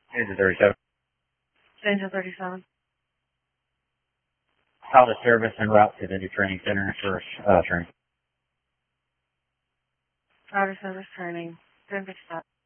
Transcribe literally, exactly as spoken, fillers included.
Danger thirty-seven. Danger thirty-seven. Call to service en route to the new training center for uh, training. Outer service training. ten fifty-five.